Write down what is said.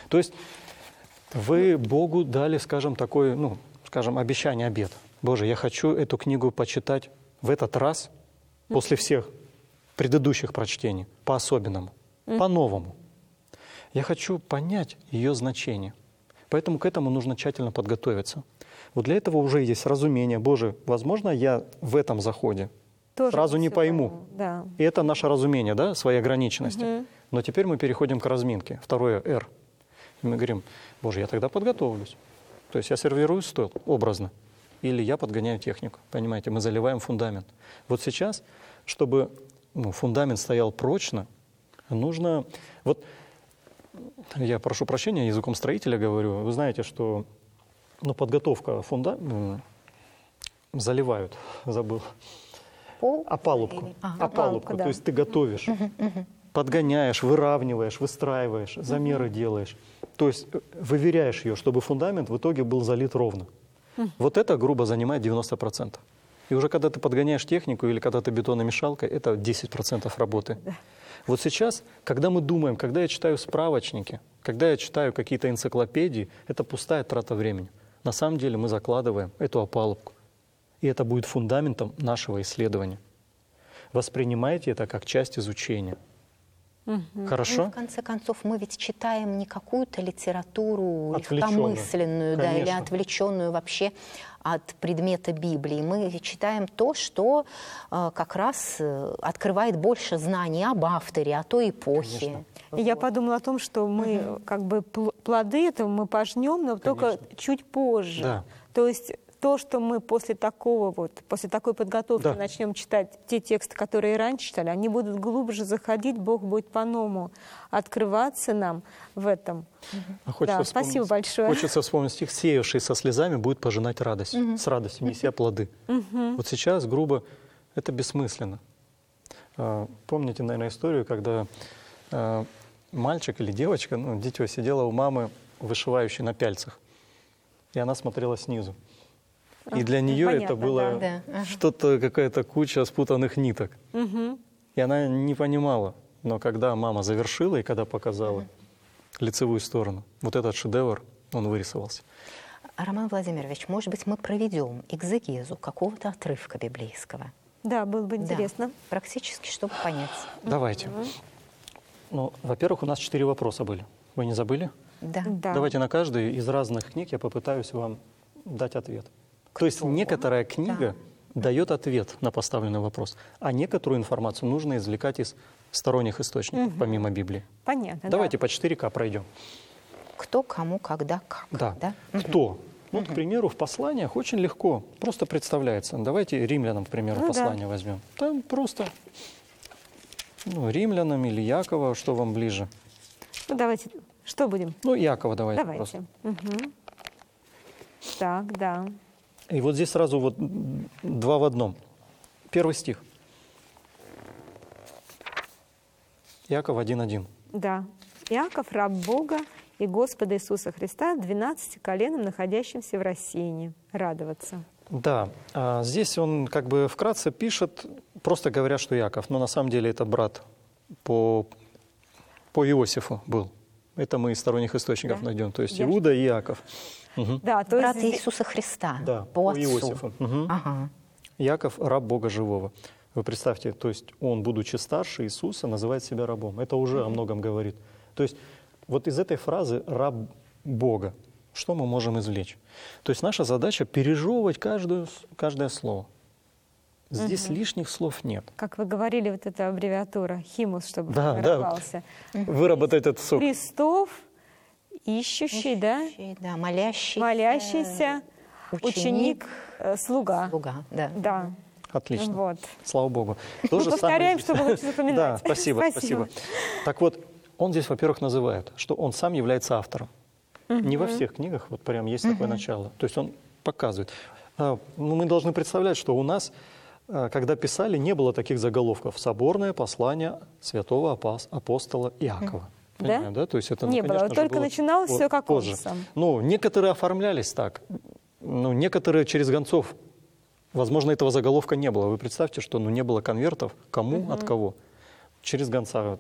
То есть вы Богу дали, скажем, такое, обещание, обет. Боже, я хочу эту книгу почитать в этот раз, после всех предыдущих прочтений, по-особенному, по-новому. Я хочу понять ее значение. Поэтому к этому нужно тщательно подготовиться. Вот для этого уже есть разумение. Боже, возможно, я в этом заходе Тоже сразу не пойму. Да. И это наше разумение, да, своей ограниченности. Но теперь мы переходим к разминке. Второе «Р». И мы говорим, Боже, я тогда подготовлюсь. То есть я сервирую стол образно. Или я подгоняю технику. Понимаете, мы заливаем фундамент. Вот сейчас, чтобы фундамент стоял прочно, нужно... Вот я прошу прощения, языком строителя говорю. Вы знаете, что подготовка фундамента... Заливают, забыл. Опалубку. Опалубку. Да. То есть ты готовишь, подгоняешь, выравниваешь, выстраиваешь, замеры делаешь. То есть выверяешь ее, чтобы фундамент в итоге был залит ровно. Вот это грубо занимает 90%. И уже когда ты подгоняешь технику или когда ты бетономешалкой, это 10% работы. Вот сейчас, когда мы думаем, когда я читаю справочники, когда я читаю какие-то энциклопедии, это пустая трата времени. На самом деле мы закладываем эту опалубку. И это будет фундаментом нашего исследования. Воспринимайте это как часть изучения. Хорошо? Ну, в конце концов, мы ведь читаем не какую-то литературу Отвлечённую. легкомысленную, да, или Конечно. отвлеченную вообще от предмета Библии. Мы читаем то, что как раз открывает больше знаний об авторе, о той эпохе. Конечно. И я подумала о том, что мы плоды этого мы пожнем, но только чуть позже. Да. То есть то, что мы после такой подготовки Да. начнем читать те тексты, которые и раньше читали, они будут глубже заходить, Бог будет по-новому открываться нам в этом. Хочется Да, спасибо большое. Хочется вспомнить стих: «Сеявший со слезами будет пожинать радость». С радостью неся плоды. Вот сейчас, грубо, это бессмысленно. Помните, наверное, историю, когда мальчик или девочка, дитё, сидела у мамы, вышивающей на пяльцах. И она смотрела снизу. И для нее понятно, это было да. что-то, какая-то куча спутанных ниток. И она не понимала. Но когда мама завершила и когда показала лицевую сторону, вот этот шедевр, он вырисовался. Роман Владимирович, может быть, мы проведем экзегезу какого-то отрывка библейского? Да, было бы Да, интересно. практически, чтобы понять. Давайте. Во-первых, у нас 4 вопроса были. Вы не забыли? Да. Да. Давайте на каждый из разных книг я попытаюсь вам дать ответ. То есть некоторая книга дает ответ на поставленный вопрос, а некоторую информацию нужно извлекать из сторонних источников, помимо Библии. Понятно. Давайте по 4К пройдем. Кто, кому, когда, как. Да. Кто? К примеру, в посланиях очень легко, просто представляется. Давайте римлянам, к примеру, послание возьмем. Там просто римлянам или Якова, что вам ближе? Давайте, что будем? Якова давайте. Давайте. Просто. Так, да. И вот здесь сразу 2 в одном. Первый стих. Иаков 1:1. Да. Иаков, раб Бога и Господа Иисуса Христа, 12 коленам, находящимся в рассеянии. Радоваться. Да, здесь он как бы вкратце пишет, просто говоря, что Иаков, но на самом деле это брат по Иосифу был. Это мы из сторонних источников найдем. То есть Иуда и Иаков. Да, то Брат есть Иисуса Христа, Да, по по отцу. Иосифу. Ага. Иаков – раб Бога живого. Вы представьте, то есть он, будучи старше Иисуса, называет себя рабом. Это уже о многом говорит. То есть вот из этой фразы «раб Бога» что мы можем извлечь? То есть наша задача пережевывать каждое слово. Здесь лишних слов нет. как вы говорили, вот эта аббревиатура, химус, чтобы Да. формировался. Выработать этот сок. Христов, ищущий, да? Да, молящийся. Молящийся, ученик, слуга. Слуга, да. Да. Отлично. Вот. Слава Богу. Мы повторяем, чтобы лучше запоминать. Да, спасибо. Так вот, он здесь, во-первых, называет, что он сам является автором. Не во всех книгах вот прям есть такое начало. То есть он показывает. Мы должны представлять, что у нас, когда писали, не было таких заголовков. «Соборное послание святого апостола Иакова». Понимаете, да? То есть это, Не было, конечно же, только начиналось все как он позже. сам. Некоторые оформлялись так. Некоторые через гонцов. Возможно, этого заголовка не было. Вы представьте, что не было конвертов, кому, от кого. Через гонца